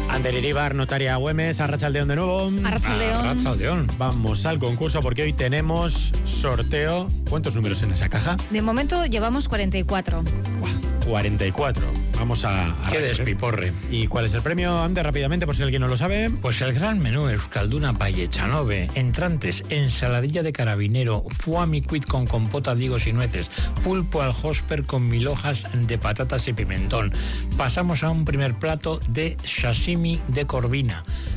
Ander Iribar, Notaria Güemes, Arratsaldeón de nuevo. Arratsaldeón. Vamos al concurso porque hoy tenemos sorteo. ¿Cuántos números en esa caja? De momento llevamos 44. 44. Vamos a Qué despiporre. ¿Y cuál es el premio, Ander, rápidamente, por si alguien no lo sabe? Pues el gran menú Euskalduna Payechanove, entrantes, ensaladilla de carabinero, foie miquit con compota de higos y nueces, pulpo al hosper con 1000 hojas de patatas y pimentón. Pasamos a un primer plato de sashimi de corvina,